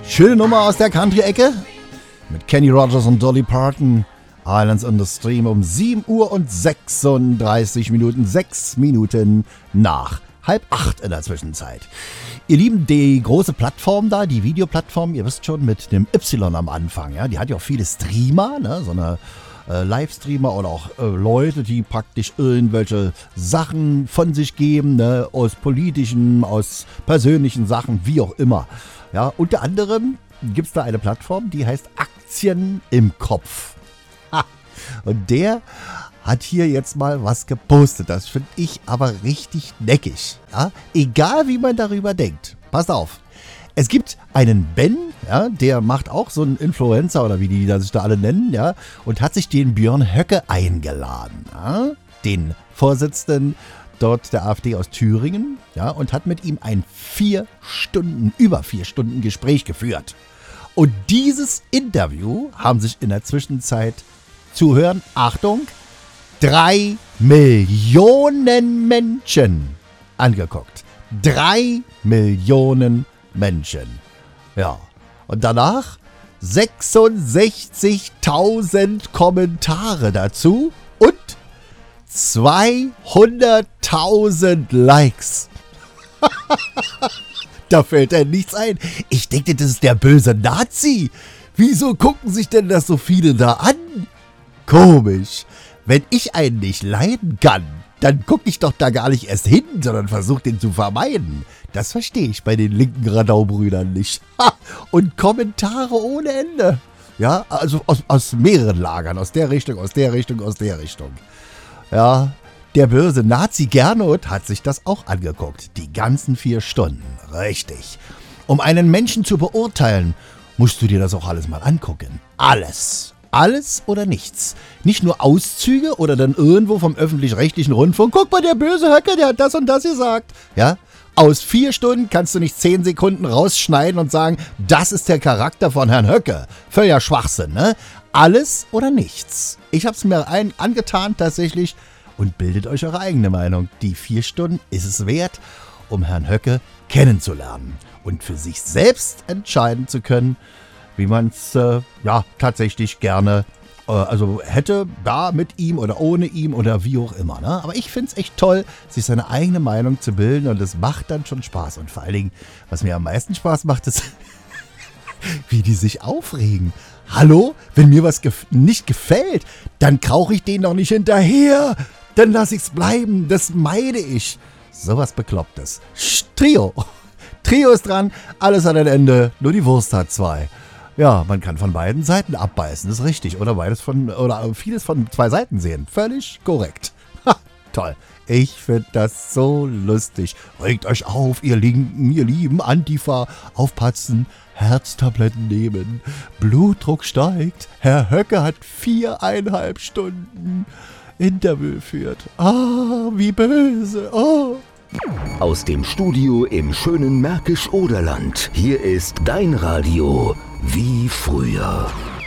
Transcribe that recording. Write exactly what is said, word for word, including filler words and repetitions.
Schöne Nummer aus der Country-Ecke mit Kenny Rogers und Dolly Parton. Islands in the Stream um sieben Uhr und sechsunddreißig Minuten, sechs Minuten nach halb acht in der Zwischenzeit. Ihr Lieben, die große Plattform da, die Videoplattform, ihr wisst schon, mit dem Y am Anfang, ja, die hat ja auch viele Streamer, ne, so eine äh, Livestreamer oder auch äh, Leute, die praktisch irgendwelche Sachen von sich geben, ne, aus politischen, aus persönlichen Sachen, wie auch immer. Ja, unter anderem gibt es da eine Plattform, die heißt Aktien im Kopf. Ha. Und der hat hier jetzt mal was gepostet. Das finde ich aber richtig neckig. Ja? Egal, wie man darüber denkt. Passt auf. Es gibt einen Ben, ja, der macht auch so einen Influencer oder wie die da sich da alle nennen, ja, und hat sich den Björn Höcke eingeladen. Ja? Den Vorsitzenden dort der AfD aus Thüringen, ja, und hat mit ihm ein vier Stunden, über vier Stunden Gespräch geführt. Und dieses Interview haben sich in der Zwischenzeit zuhören, Achtung, drei Millionen Menschen angeguckt. Drei Millionen Menschen. Ja. Und danach sechsundsechzigtausend Kommentare dazu und zweihunderttausend Likes. Da fällt einem nichts ein. Ich denke, das ist der böse Nazi. Wieso gucken sich denn das so viele da an? Komisch. Wenn ich einen nicht leiden kann, dann gucke ich doch da gar nicht erst hin, sondern versuche den zu vermeiden. Das verstehe ich bei den linken Radau-Brüdern nicht. Ha! Und Kommentare ohne Ende. Ja, also aus, aus mehreren Lagern. Aus der Richtung, aus der Richtung, aus der Richtung. Ja, der böse Nazi Gernot hat sich das auch angeguckt. Die ganzen vier Stunden. Richtig. Um einen Menschen zu beurteilen, musst du dir das auch alles mal angucken. Alles. Alles oder nichts. Nicht nur Auszüge oder dann irgendwo vom öffentlich-rechtlichen Rundfunk. Guck mal, der böse Höcke, der hat das und das gesagt. Ja? Aus vier Stunden kannst du nicht zehn Sekunden rausschneiden und sagen, das ist der Charakter von Herrn Höcke. Völliger Schwachsinn, ne? Alles oder nichts. Ich hab's mir ein angetan tatsächlich und bildet euch eure eigene Meinung. Die vier Stunden ist es wert, um Herrn Höcke kennenzulernen und für sich selbst entscheiden zu können, wie man es äh, ja tatsächlich gerne äh, also hätte, da mit ihm oder ohne ihm oder wie auch immer. Ne? Aber ich finde es echt toll, sich seine eigene Meinung zu bilden und es macht dann schon Spaß. Und vor allen Dingen, was mir am meisten Spaß macht, ist, wie die sich aufregen. Hallo? Wenn mir was gef- nicht gefällt, dann krauche ich denen doch nicht hinterher. Dann lasse ich es bleiben. Das meide ich. Sowas Beklopptes. Trio. Trio ist dran. Alles hat ein Ende. Nur die Wurst hat zwei. Ja, man kann von beiden Seiten abbeißen, ist richtig. Oder beides von, oder vieles von zwei Seiten sehen. Völlig korrekt. Ha, toll. Ich finde das so lustig. Regt euch auf, ihr Linken, ihr lieben Antifa. Aufpatzen, Herztabletten nehmen. Blutdruck steigt. Herr Höcke hat viereinhalb Stunden Interview geführt. Ah, wie böse. Oh. Aus dem Studio im schönen Märkisch-Oderland. Hier ist dein Radio wie früher.